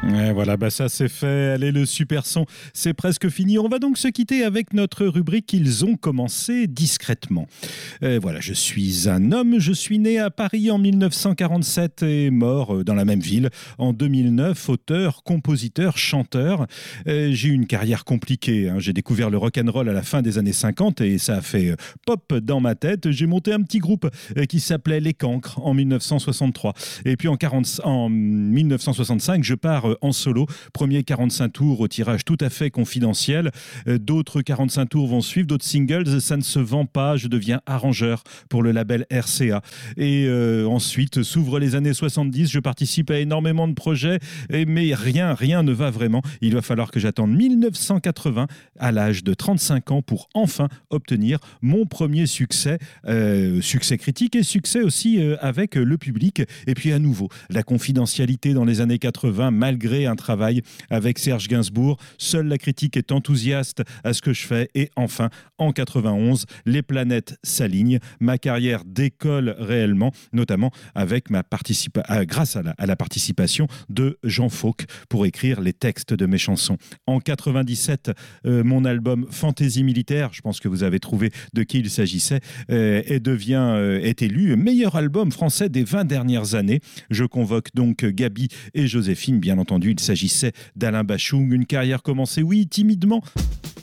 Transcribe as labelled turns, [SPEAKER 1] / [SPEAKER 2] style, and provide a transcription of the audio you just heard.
[SPEAKER 1] Et voilà, ça c'est fait. Allez, le super son, c'est presque fini. On va donc se quitter avec notre rubrique Ils ont commencé discrètement. Voilà, je suis un homme, je suis né à Paris en 1947 et mort dans la même ville en 2009, auteur, compositeur, chanteur. J'ai eu une carrière compliquée, hein. J'ai découvert le rock'n'roll à la fin des années 50 et ça a fait pop dans ma tête. J'ai monté un petit groupe qui s'appelait Les Cancres en 1963. Et puis en 1965, je pars en solo. Premier 45 tours au tirage tout à fait confidentiel. D'autres 45 tours vont suivre, d'autres singles. Ça ne se vend pas. Je deviens arrangeur pour le label RCA. Et ensuite, s'ouvrent les années 70. Je participe à énormément de projets, mais rien ne va vraiment. Il va falloir que j'attende 1980 à l'âge de 35 ans pour enfin obtenir mon premier succès. Succès critique et succès aussi avec le public. Et puis à nouveau, la confidentialité dans les années 80, malgré un travail avec Serge Gainsbourg. Seule la critique est enthousiaste à ce que je fais. Et enfin, en 91, les planètes s'alignent. Ma carrière décolle réellement, notamment avec grâce à la participation de Jean Fauque pour écrire les textes de mes chansons. En 97, mon album Fantaisie militaire, je pense que vous avez trouvé de qui il s'agissait, est élu meilleur album français des 20 dernières années. Je convoque donc Gabi et Joséphine. Bien entendu, il s'agissait d'Alain Bachung. Une carrière commencée, oui, timidement,